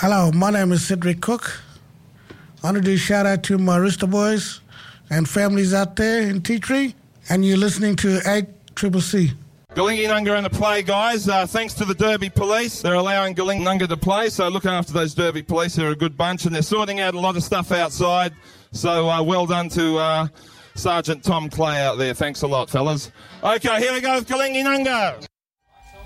Hello, my name is Cedric Cook. I want to do a shout out to my Rooster boys and families out there in Tea Tree, and you're listening to 8CCC. Galingi-Nunga in the play, guys. Thanks to the Derby Police. They're allowing Galingi-Nunga to play, so look after those Derby Police. They're a good bunch, and they're sorting out a lot of stuff outside. So well done to Sergeant Tom Clay out there. Thanks a lot, fellas. Okay, here we go with Galingi-Nunga.